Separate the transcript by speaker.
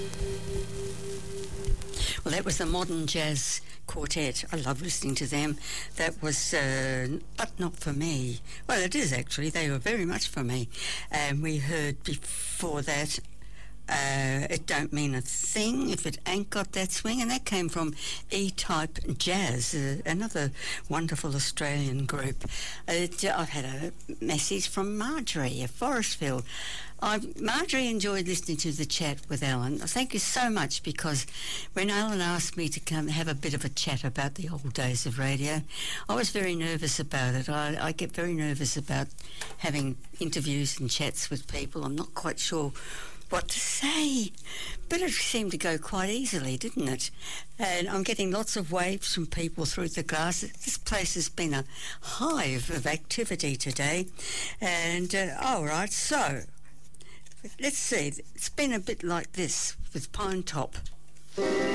Speaker 1: Well, that was the Modern Jazz Quartet. I love listening to them. That was, but not for me. Well, it is actually. They were very much for me. And we heard before that, It Don't Mean a Thing If It Ain't Got That Swing, and that came from E-Type Jazz, another wonderful Australian group. I've had a message from Marjorie of Forestville. Marjorie enjoyed listening to the chat with Alan. Thank you so much, because when Alan asked me to come have a bit of a chat about the old days of radio, I was very nervous about it. I get very nervous about having interviews and chats with people. I'm not quite sure what to say, but it seemed to go quite easily, didn't it? And I'm getting lots of waves from people through the glass. This place has been a hive of activity today. And all right, so let's see. It's been a bit like this with Pine Top.